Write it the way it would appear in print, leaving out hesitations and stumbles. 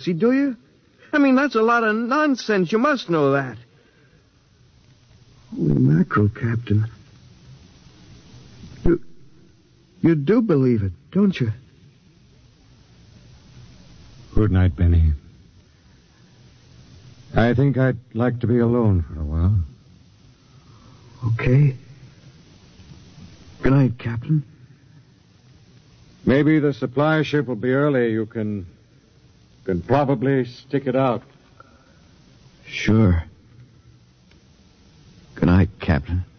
See, do you? I mean, that's a lot of nonsense. You must know that. Holy mackerel, Captain. You do believe it, don't you? Good night, Benny. I think I'd like to be alone for a while. Okay. Good night, Captain. Maybe the supply ship will be early. You can probably stick it out. Sure. Good night, Captain.